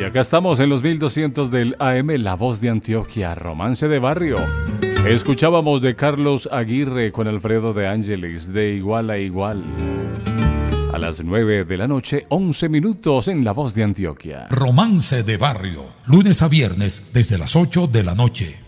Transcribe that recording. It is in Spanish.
acá estamos en los 1200 del AM, La Voz de Antioquia, Romance de Barrio. Escuchábamos de Carlos Aguirre con Alfredo de Ángeles, de Igual a Igual. A las 9 de la noche, 11 minutos en La Voz de Antioquia. Romance de Barrio, lunes a viernes desde las 8 de la noche.